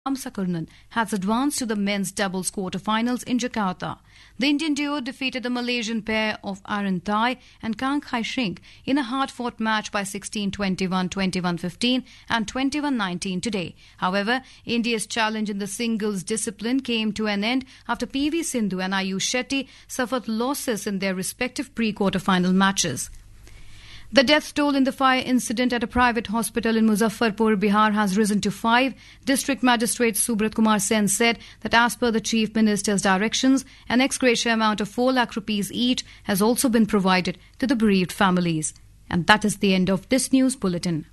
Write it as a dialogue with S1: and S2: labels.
S1: Sakurnan has advanced to the men's doubles quarter-finals in Jakarta. The Indian duo defeated the Malaysian pair of Aaron Tai and Kang Hai-shing in a hard-fought match by 16-21, 21-15 and 21-19 today. However, India's challenge in the singles discipline came to an end after PV Sindhu and Ayush Shetty suffered losses in their respective pre-quarter-final matches. The death toll in the fire incident at a private hospital in Muzaffarpur, Bihar has risen to 5. District Magistrate Subrat Kumar Sen said that as per the Chief Minister's directions, an ex gratia amount of 4 lakh rupees each has also been provided to the bereaved families. And that is the end of this news bulletin.